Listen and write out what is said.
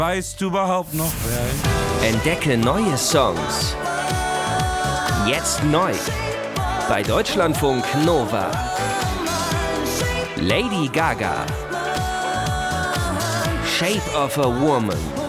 Weißt du überhaupt noch, wer ich? Entdecke neue Songs. Jetzt neu. Bei Deutschlandfunk Nova. Lady Gaga. Shape of a Woman.